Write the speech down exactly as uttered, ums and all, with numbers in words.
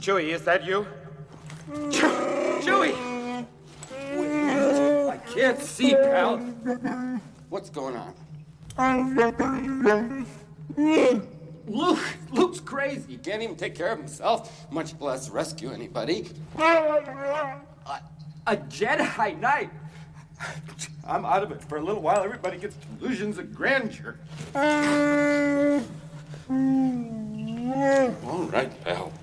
Chewie, is that you? Chewie! I can't see, pal. What's going on? Luke! Luke's crazy. He can't even take care of himself, much less rescue anybody. A, a Jedi Knight? I'm out of it for a little while. Everybody gets delusions of grandeur. All right, pal.